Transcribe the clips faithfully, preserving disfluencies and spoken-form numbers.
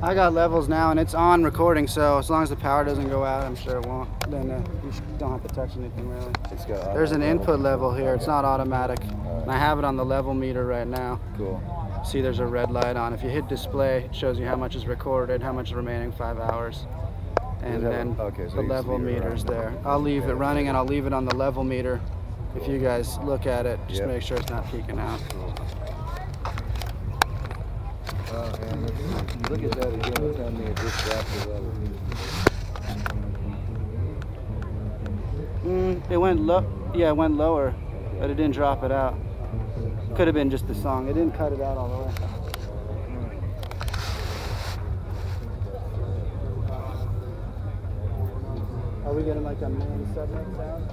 I got levels now, and it's on recording, so as long as the power doesn't go out, I'm sure it won't. Then uh, you don't have to touch anything really. It's got There's an input level here. It's not automatic. Right. And I have it on the level meter right now. Cool. See, there's a red light on. If you hit display, it shows you how much is recorded, how much is remaining, five hours. And then okay, so the level meter's there. I'll leave it running, and I'll leave it on the level meter. If you guys look at it, just yep. make sure it's not peaking out. Oh, man, look at that again. Tell me it just dropped the level. Mm, it went low. Yeah, it went lower, but it didn't drop it out. Could have been just the song. It didn't cut it out all the way. Are we getting like a main submix sound?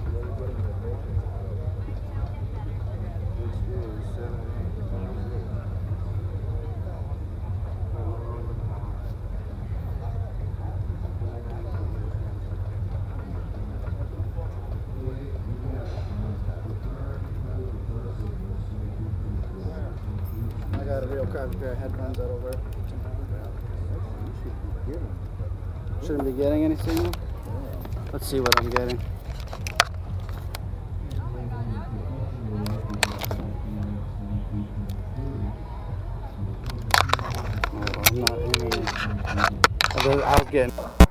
I got a real crappy pair of headphones that'll work. Shouldn't be getting any signal? Let's see what I'm getting. Oh, I'm not aiming it. I was getting